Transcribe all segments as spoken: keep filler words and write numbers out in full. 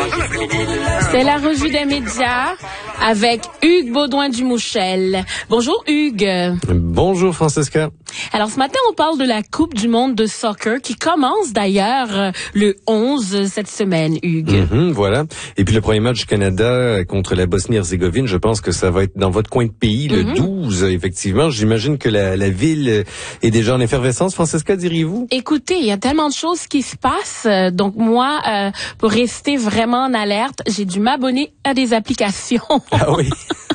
C'est la revue des médias avec Hugues Baudouin-Dumouchel. Bonjour Hugues. Bonjour Francesca. Alors ce matin, on parle de la Coupe du monde de soccer qui commence d'ailleurs le onze cette semaine, Hugues. Mm-hmm, voilà. Et puis le premier match du Canada contre la Bosnie-Herzégovine, je pense que ça va être dans votre coin de pays, le mm-hmm. douze, effectivement. J'imagine que la, la ville est déjà en effervescence. Francesca, diriez-vous? Écoutez, il y a tellement de choses qui se passent. Donc moi, euh, pour rester vraiment en alerte, j'ai dû m'abonner à des applications. Ah oui?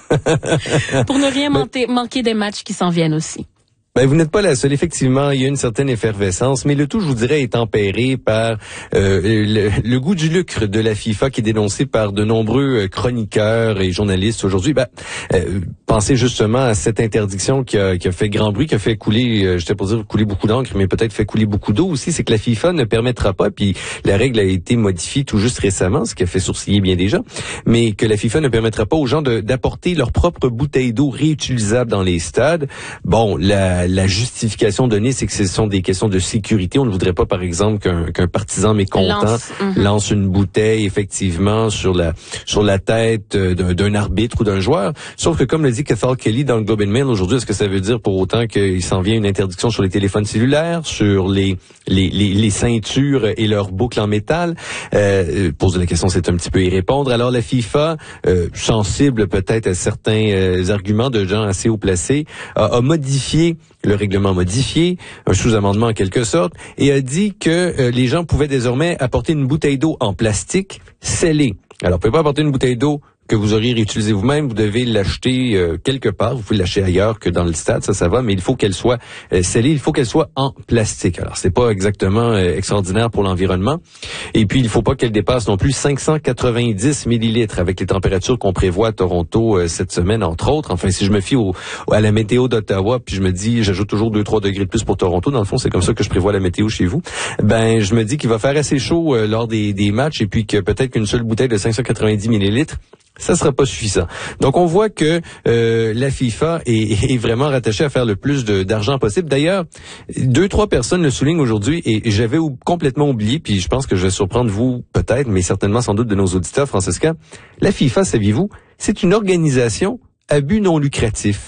Pour ne rien manquer, manquer des matchs qui s'en viennent aussi. Ben, vous n'êtes pas la seule. Effectivement, il y a une certaine effervescence, mais le tout, je vous dirais, est tempéré par euh, le, le goût du lucre de la FIFA qui est dénoncé par de nombreux chroniqueurs et journalistes aujourd'hui. Ben, euh, pensez justement à cette interdiction qui a, qui a fait grand bruit, qui a fait couler, euh, j'étais pour dire couler beaucoup d'encre, mais peut-être fait couler beaucoup d'eau aussi. C'est que la FIFA ne permettra pas, puis la règle a été modifiée tout juste récemment, ce qui a fait sourciller bien déjà, mais que la FIFA ne permettra pas aux gens de, d'apporter leur propre bouteille d'eau réutilisable dans les stades. Bon, la La justification donnée, c'est que ce sont des questions de sécurité. On ne voudrait pas, par exemple, qu'un, qu'un partisan mécontent lance, mm-hmm. lance une bouteille, effectivement, sur la sur la tête d'un, d'un arbitre ou d'un joueur. Sauf que, comme le dit Cathal Kelly dans le Globe and Mail aujourd'hui, est-ce que ça veut dire pour autant qu'il s'en vient une interdiction sur les téléphones cellulaires, sur les les les, les ceintures et leurs boucles en métal? Euh, poser la question, c'est un petit peu y répondre. Alors, la FIFA, euh, sensible peut-être à certains euh, arguments de gens assez haut placés, a, a modifié le règlement modifié, un sous-amendement en quelque sorte, et a dit que euh, les gens pouvaient désormais apporter une bouteille d'eau en plastique scellée. Alors, vous pouvez pas apporter une bouteille d'eau que vous auriez réutilisé vous-même, vous devez l'acheter euh, quelque part. Vous pouvez l'acheter ailleurs que dans le stade, ça, ça va, mais il faut qu'elle soit euh, scellée, il faut qu'elle soit en plastique. Alors, c'est pas exactement euh, extraordinaire pour l'environnement. Et puis, il faut pas qu'elle dépasse non plus cinq cent quatre-vingt-dix millilitres avec les températures qu'on prévoit à Toronto euh, cette semaine, entre autres. Enfin, si je me fie au, à la météo d'Ottawa, puis je me dis, j'ajoute toujours deux trois degrés de plus pour Toronto. Dans le fond, c'est comme ça que je prévois la météo chez vous. Ben, je me dis qu'il va faire assez chaud euh, lors des, des matchs et puis que peut-être qu'une seule bouteille de cinq cent quatre-vingt-dix millilitres, ça sera pas suffisant. Donc, on voit que euh, la FIFA est, est vraiment rattachée à faire le plus de, d'argent possible. D'ailleurs, deux, trois personnes le soulignent aujourd'hui et j'avais ou, complètement oublié, puis je pense que je vais surprendre vous peut-être, mais certainement sans doute de nos auditeurs, Francesca. La FIFA, saviez-vous, c'est une organisation à but non lucratif.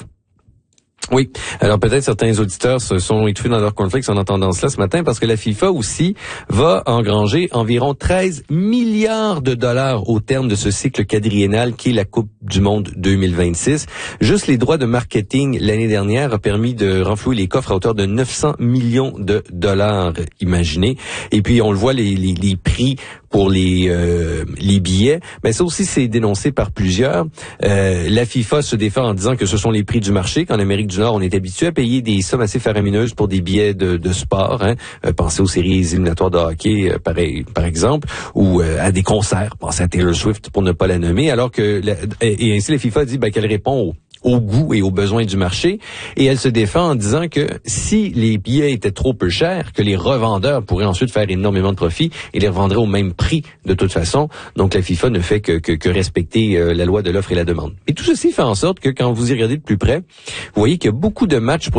Oui. Alors peut-être certains auditeurs se sont étouffés dans leur cornflakes en entendant cela ce matin parce que la FIFA aussi va engranger environ treize milliards de dollars au terme de ce cycle quadriennal qui est la Coupe du monde deux mille vingt-six. Juste les droits de marketing l'année dernière a permis de renflouer les coffres à hauteur de neuf cents millions de dollars, imaginez. Et puis on le voit, les, les, les prix pour les euh, les billets, mais ça aussi c'est dénoncé par plusieurs. Euh, la FIFA se défend en disant que ce sont les prix du marché, qu'en Amérique du Nord, on est habitué à payer des sommes assez faramineuses pour des billets de, de sport. Hein. Euh, pensez aux séries éliminatoires de hockey, euh, pareil, par exemple, ou euh, à des concerts. Pensez à Taylor Swift pour ne pas la nommer, alors que la, et ainsi la FIFA dit ben, qu'elle répond au au goût et aux besoins du marché. Et elle se défend en disant que si les billets étaient trop peu chers, que les revendeurs pourraient ensuite faire énormément de profit et les revendraient au même prix de toute façon. Donc la FIFA ne fait que, que, que respecter euh, la loi de l'offre et la demande. Et tout ceci fait en sorte que quand vous y regardez de plus près, vous voyez qu'il y a beaucoup de matchs pour